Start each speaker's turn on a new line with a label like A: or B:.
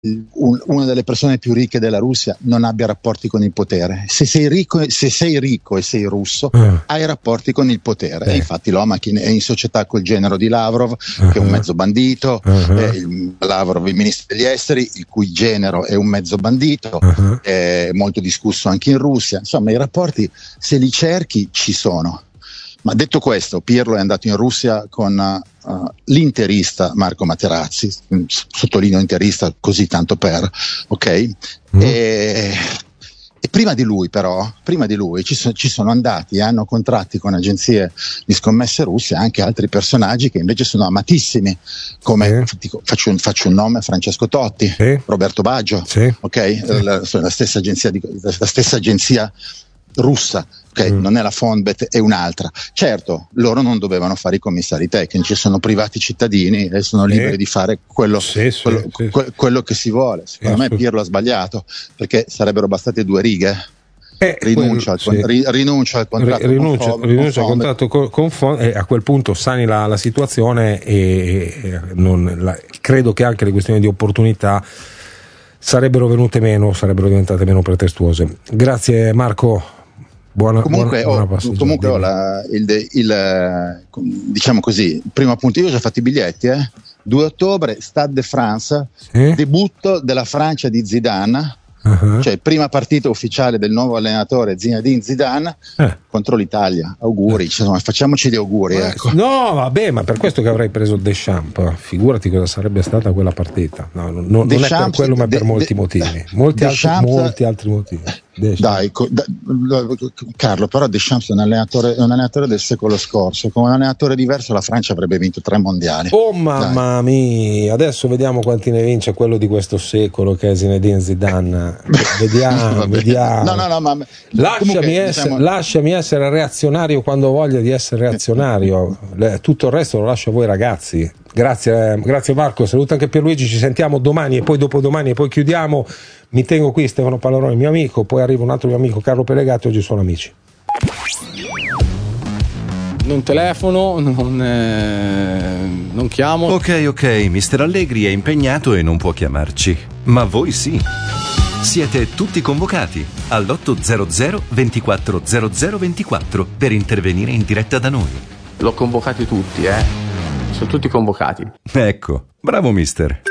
A: una delle persone più ricche della Russia non abbia rapporti con il potere. Se sei ricco e sei russo, hai rapporti con il potere. E infatti Lomakin è in società col genero di Lavrov, che è un mezzo bandito, Lavrov, il ministro degli esteri, il cui genero è un mezzo bandito, è molto discusso anche in Russia. Insomma, i rapporti, se li cerchi, ci sono. Ma detto questo, Pirlo è andato in Russia con l'interista Marco Materazzi, sottolineo interista così tanto per, ok? E prima di lui ci sono andati e hanno contratti con agenzie di scommesse russe anche altri personaggi che invece sono amatissimi, come faccio un nome: Francesco Totti, Roberto Baggio, ok? La stessa agenzia russa, ok? Non è la Fonbet, è un'altra. Certo, loro non dovevano fare i commissari tecnici, sono privati cittadini e sono liberi di fare quello che si vuole. Secondo me Pirlo ha sbagliato, perché sarebbero bastate 2 righe. Rinuncia al contratto
B: con Fonbet, e a quel punto sani la situazione credo che anche le questioni di opportunità sarebbero diventate meno pretestuose. Grazie Marco.
A: Comunque diciamo così, il primo appunto, io ho già fatto i biglietti, 2 ottobre, Stade de France, debutto della Francia di Zidane, cioè prima partita ufficiale del nuovo allenatore Zinedine Zidane contro l'Italia. Auguri, facciamoci gli auguri, ecco.
B: No, vabbè, ma per questo che avrei preso Deschamps, figurati cosa sarebbe stata quella partita. Non è per quello, ma per molti motivi, molti altri motivi.
A: Dai, Carlo, però Deschamps è un allenatore del secolo scorso. Con un allenatore diverso la Francia avrebbe vinto 3 mondiali.
B: Oh mamma mia, adesso vediamo quanti ne vince quello di questo secolo, che è Zinedine Zidane. Vediamo.
A: No, ma
B: lasciami essere reazionario quando ho voglia di essere reazionario. Tutto il resto lo lascio a voi ragazzi. Grazie Marco, saluta anche Pierluigi, ci sentiamo domani e poi dopodomani e poi chiudiamo. Mi tengo qui Stefano Pallarone, mio amico, poi arriva un altro mio amico, Carlo Pellegatti. Oggi sono amici.
C: Non telefono, non chiamo.
D: Ok, Mister Allegri è impegnato e non può chiamarci, ma voi sì. Siete tutti convocati all'800 24 00 24 per intervenire in diretta da noi.
C: L'ho convocati tutti, sono tutti convocati.
D: Ecco, bravo mister.